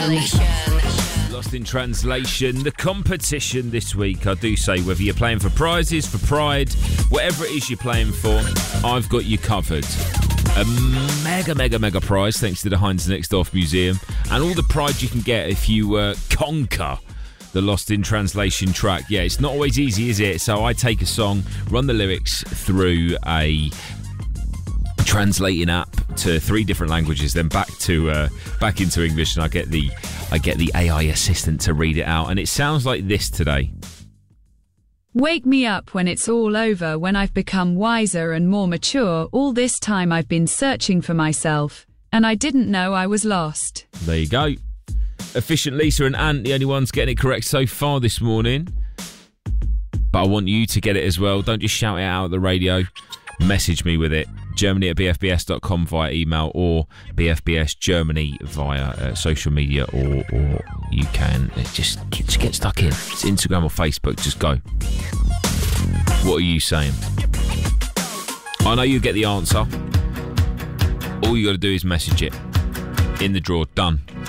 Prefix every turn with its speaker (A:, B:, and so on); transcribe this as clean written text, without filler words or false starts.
A: Lost in Translation, the competition this week. I do say, whether you're playing for prizes, for pride, whatever it is you're playing for, I've got you covered. A mega prize thanks to the Heinz Nixdorf Museum, and all the pride you can get if you conquer the Lost in Translation track. Yeah, it's not always easy, is it? So I take a song, run the lyrics through a translating app to 3 different languages, then back into English, and I get the AI assistant to read it out, and it sounds like this today.
B: Wake me up when it's all over, when I've become wiser and more mature. All this time I've been searching for myself, and I didn't know I was lost.
A: There you go. Efficient Lisa and Ant, the only ones getting it correct so far this morning. But I want you to get it as well. Don't just shout it out at the radio. Message me with it. Germany at bfbs.com via email, or BFBS Germany via social media, or you can just get stuck in. It's Instagram or Facebook. Just go. What are you saying? I know you get the answer. All you got to do is message it. In the draw. Done.